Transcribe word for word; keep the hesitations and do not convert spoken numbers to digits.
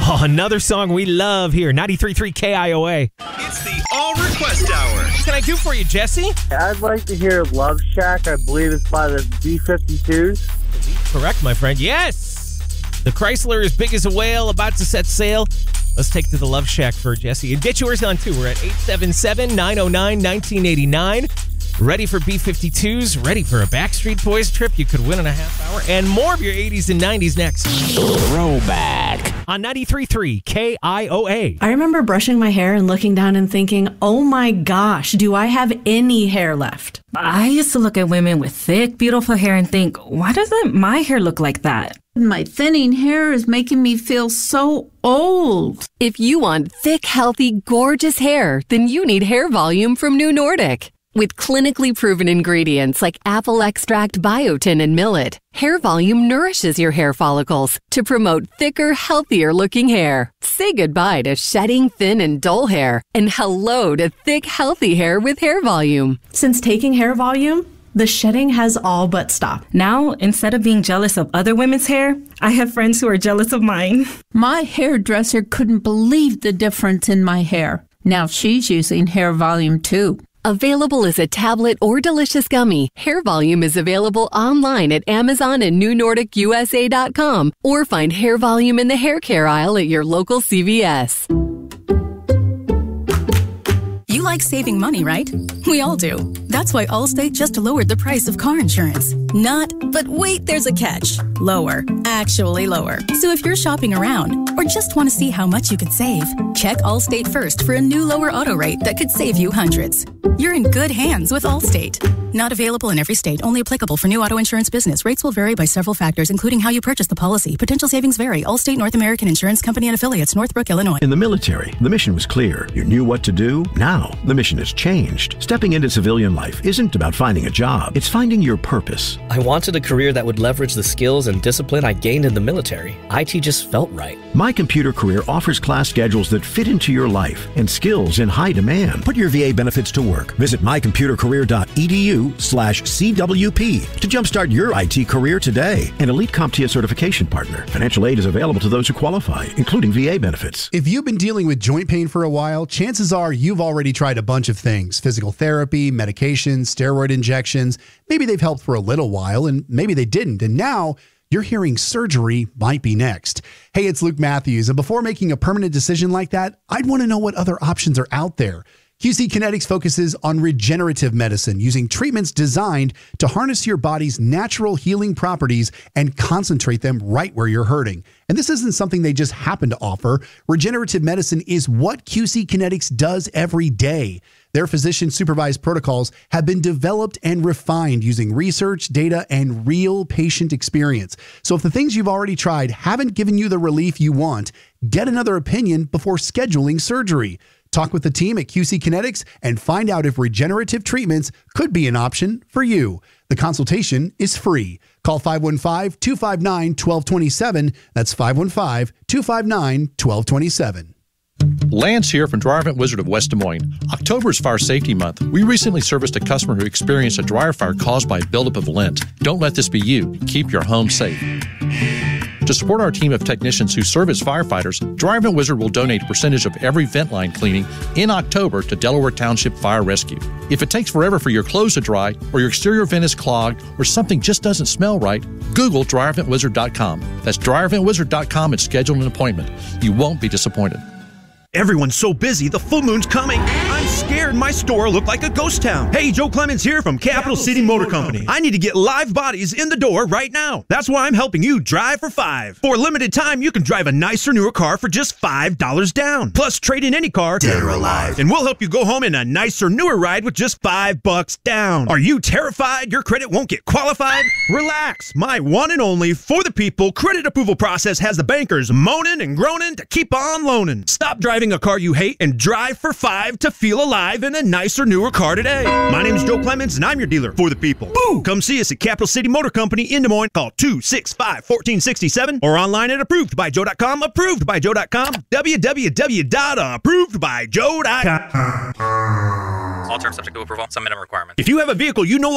Oh, another song we love here. ninety-three point three K I O A. It's the All Request Hour. What can I do for you, Jesse? I'd like to hear Love Shack. I believe it's by the B fifty-twos. Correct, my friend. Yes! The Chrysler is big as a whale, about to set sail. Let's take to the Love Shack for Jesse. And get yours on, too. We're at eight seven seven, nine oh nine, nineteen eighty-nine. Ready for B fifty-twos? Ready for a Backstreet Boys trip? You could win in a half hour. And more of your eighties and nineties next. Throwback. On ninety-three point three K I O A. I remember brushing my hair and looking down and thinking, oh my gosh, do I have any hair left? I used to look at women with thick, beautiful hair and think, why doesn't my hair look like that? My thinning hair is making me feel so old. If you want thick, healthy, gorgeous hair, then you need Hair Volume from New Nordic. With clinically proven ingredients like apple extract, biotin, and millet, Hair Volume nourishes your hair follicles to promote thicker, healthier-looking hair. Say goodbye to shedding, thin, and dull hair, and hello to thick, healthy hair with Hair Volume. Since taking Hair Volume, the shedding has all but stopped. Now, instead of being jealous of other women's hair, I have friends who are jealous of mine. My hairdresser couldn't believe the difference in my hair. Now she's using Hair Volume too. Available as a tablet or delicious gummy, Hair Volume is available online at Amazon and New Nordic U S A dot com, or find Hair Volume in the hair care aisle at your local C V S. You like saving money, right? We all do. That's why Allstate just lowered the price of car insurance. Not, but wait, there's a catch. Lower. Actually lower. So if you're shopping around or just want to see how much you could save, check Allstate first for a new lower auto rate that could save you hundreds. You're in good hands with Allstate. Not available in every state. Only applicable for new auto insurance business. Rates will vary by several factors, including how you purchase the policy. Potential savings vary. Allstate North American Insurance Company and affiliates, Northbrook, Illinois. In the military, the mission was clear. You knew what to do. Now, the mission has changed. Stepping into civilian life isn't about finding a job. It's finding your purpose. I wanted a career that would leverage the skills and discipline I gained in the military. I T just felt right. My Computer Career offers class schedules that fit into your life and skills in high demand. Put your V A benefits to work. Visit my computer career dot e d u slash C W P to jumpstart your I T career today. An Elite CompTIA certification partner. Financial aid is available to those who qualify, including V A benefits. If you've been dealing with joint pain for a while, chances are you've already tried a bunch of things. Physical therapy, medications, steroid injections. Maybe they've helped for a little while, and maybe they didn't. And now you're hearing surgery might be next. Hey, it's Luke Matthews. And before making a permanent decision like that, I'd want to know what other options are out there. Q C Kinetics focuses on regenerative medicine, using treatments designed to harness your body's natural healing properties and concentrate them right where you're hurting. And this isn't something they just happen to offer. Regenerative medicine is what Q C Kinetics does every day. Their physician-supervised protocols have been developed and refined using research, data, and real patient experience. So if the things you've already tried haven't given you the relief you want, get another opinion before scheduling surgery. Talk with the team at Q C Kinetics and find out if regenerative treatments could be an option for you. The consultation is free. Call five one five, two five nine, one two two seven. That's five one five, two five nine, one two two seven. Lance here from Dryer Vent Wizard of West Des Moines. October is Fire Safety Month. We recently serviced a customer who experienced a dryer fire caused by a buildup of lint. Don't let this be you. Keep your home safe. To support our team of technicians who serve as firefighters, Dryer Vent Wizard will donate a percentage of every vent line cleaning in October to Delaware Township Fire Rescue. If it takes forever for your clothes to dry, or your exterior vent is clogged, or something just doesn't smell right, Google dryer vent wizard dot com. That's dryer vent wizard dot com and schedule an appointment. You won't be disappointed. Everyone's so busy, the full moon's coming. I'm scared my store will look like a ghost town. Hey, Joe Clemens here from Capital City Motor Company. I need to get live bodies in the door right now. That's why I'm helping you drive for five. For a limited time, you can drive a nicer, newer car for just five dollars down. Plus, trade in any car, dead or alive, and we'll help you go home in a nicer, newer ride with just five bucks down. Are you terrified your credit won't get qualified? Relax. My one and only For the People credit approval process has the bankers moaning and groaning to keep on loaning. Stop driving a car you hate and drive for five to feel alive in a nicer, newer car today. My name's Joe Clemens, and I'm your dealer for the people. Boo! Come see us at Capital City Motor Company in Des Moines. Call two six five, one four six seven or online at approved by joe dot com. approved by joe dot com. w w w dot approved by joe dot com. All terms subject to approval. Some minimum requirements. If you have a vehicle you know